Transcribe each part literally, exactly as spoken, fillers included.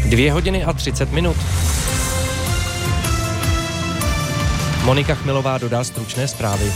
Dvě hodiny a třicet minut. Monika Chmilová dodá stručné zprávy.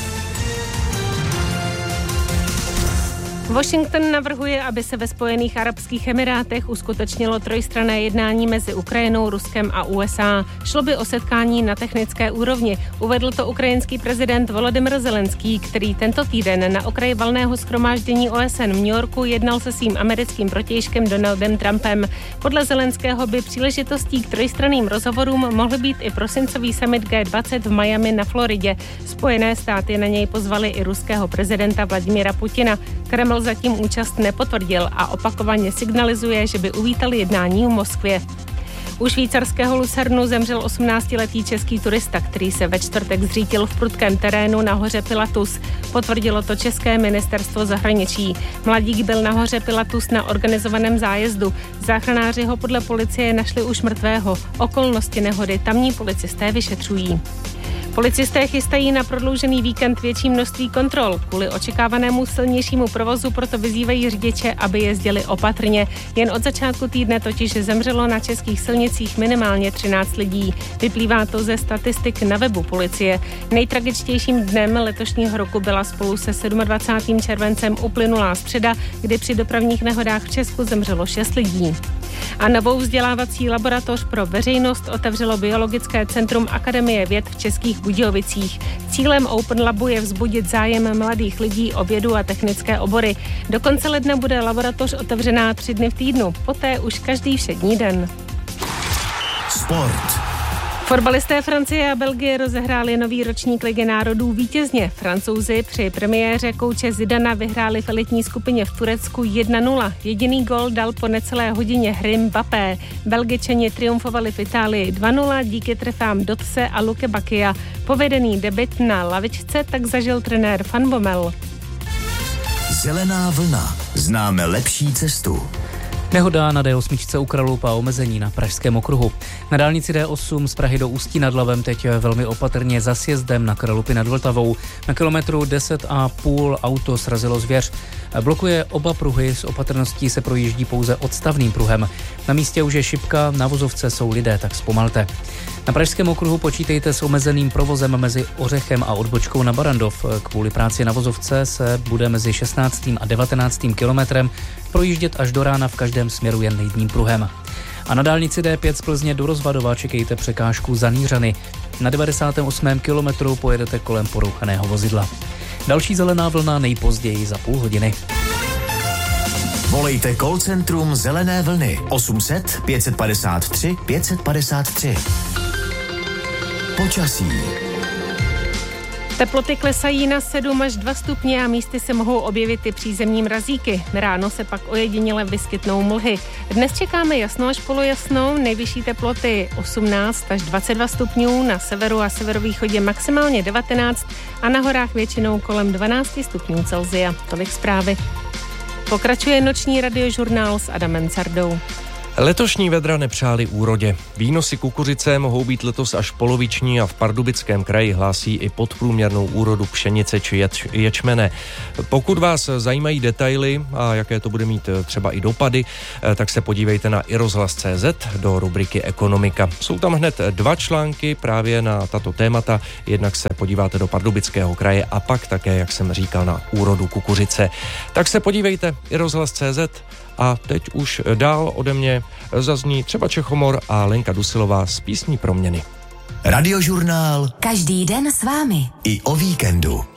Washington navrhuje, aby se ve Spojených arabských emirátech uskutečnilo trojstranné jednání mezi Ukrajinou, Ruskem a U S A. Šlo by o setkání na technické úrovni. Uvedl to ukrajinský prezident Volodymyr Zelenský, který tento týden na okraji valného shromáždění O S N v New Yorku jednal se svým americkým protějškem Donaldem Trumpem. Podle Zelenského by příležitostí k trojstranným rozhovorům mohl být i prosincový summit G dvacet v Miami na Floridě. Spojené státy na něj pozvali i ruského prezidenta Vladimira Putina. Kreml zatím účast nepotvrdil a opakovaně signalizuje, že by uvítal jednání v Moskvě. U švýcarského Lucernu zemřel osmnáctiletý český turista, který se ve čtvrtek zřítil v prudkém terénu na hoře Pilatus. Potvrdilo to české ministerstvo zahraničí. Mladík byl na hoře Pilatus na organizovaném zájezdu. Záchranáři ho podle policie našli už mrtvého. Okolnosti nehody tamní policisté vyšetřují. Policisté chystají na prodloužený víkend větší množství kontrol. Kvůli očekávanému silnějšímu provozu proto vyzývají řidiče, aby jezdili opatrně. Jen od začátku týdne totiž zemřelo na českých silnicích minimálně třináct lidí. Vyplývá to ze statistik na webu policie. Nejtragičtějším dnem letošního roku byla spolu se dvacátým sedmým červencem uplynulá středa, kdy při dopravních nehodách v Česku zemřelo šest lidí. A novou vzdělávací laboratoř pro veřejnost otevřelo Biologické centrum Akademie věd v Českých Budějovicích. Cílem Open Labu je vzbudit zájem mladých lidí o vědu a technické obory. Do konce ledna bude laboratoř otevřená tři dny v týdnu, poté už každý všední den. Sport. Fotbalisté Francie a Belgie rozehráli nový ročník Ligy národů vítězně. Francouzi při premiéře kouče Zidana vyhráli v elitní skupině v Turecku jedna nula. Jediný gól dal po necelé hodině hry Mbappé. Belgičani triumfovali v Itálii dva nula díky trefám Dotse a Luke Bakia. Povedený debut na lavičce tak zažil trenér Van Bommel. Zelená vlna. Známe lepší cestu. Nehoda na D osm u Kralupy a omezení na pražském okruhu. Na dálnici D osm z Prahy do Ústí nad Labem teď velmi opatrně za sjezdem na Kralupy nad Vltavou. Na kilometru deset a půl auto srazilo zvěř. Blokuje oba pruhy, s opatrností se projíždí pouze odstavným pruhem. Na místě už je šipka, na vozovce jsou lidé, tak zpomalte. Na pražském okruhu počítejte s omezeným provozem mezi Ořechem a odbočkou na Barandov. Kvůli práci na vozovce se bude mezi šestnáctým a devatenáctým kilometrem projíždět až do rána v každém směru jen jedním pruhem. A na dálnici D pět z Plzně do Rozvadova čekejte překážku za Nýřany. Na devadesátém osmém kilometru pojedete kolem porouchaného vozidla. Další zelená vlna nejpozději za půl hodiny. Volejte call centrum Zelené vlny osm set pět padesát tři pět padesát tři. Počasí. Teploty klesají na sedm až dva stupně a místy se mohou objevit i přízemní mrazíky. Ráno se pak ojediněle vyskytnou mlhy. Dnes čekáme jasno až polojasno, nejvyšší teploty osmnáct až dvacet dva stupňů, na severu a severovýchodě maximálně devatenáct a na horách většinou kolem dvanáct stupňů Celsia. Tolik zprávy. Pokračuje noční radiožurnál s Adamem Cardou. Letošní vedra nepřáli úrodě. Výnosy kukuřice mohou být letos až poloviční a v Pardubickém kraji hlásí i podprůměrnou úrodu pšenice či ječ, ječmene. Pokud vás zajímají detaily a jaké to bude mít třeba i dopady, tak se podívejte na i rozhlas tečka cé zet do rubriky Ekonomika. Jsou tam hned dva články právě na tato témata. Jednak se podíváte do Pardubického kraje a pak také, jak jsem říkal, na úrodu kukuřice. Tak se podívejte i rozhlas tečka cé zet. A teď už dál ode mě zazní třeba Čechomor a Lenka Dusilová z písní Proměny. Radiožurnál. Každý den s vámi. I o víkendu.